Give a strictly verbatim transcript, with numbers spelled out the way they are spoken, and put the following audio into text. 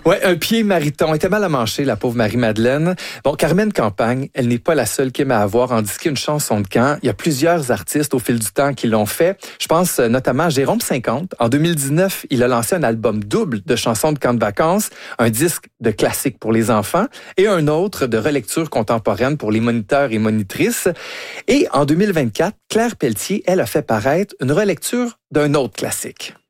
Ouais, un pied mariton. Elle était mal à mancher, la pauvre Marie-Madeleine. Bon, Carmen Campagne, elle n'est pas la seule qui aime à avoir en disqué une chanson de camp. Il y a plusieurs artistes au fil du temps qui l'ont fait. Je pense notamment à Jérôme cinquante. En deux mille dix-neuf, il a lancé un album double de chansons de camp de vacances, un disque de classique pour les enfants et un autre de relecture contemporaine pour les moniteurs et monitrices. Et en deux mille vingt-quatre, Claire Pelletier, elle a fait paraître une relecture d'un autre classique.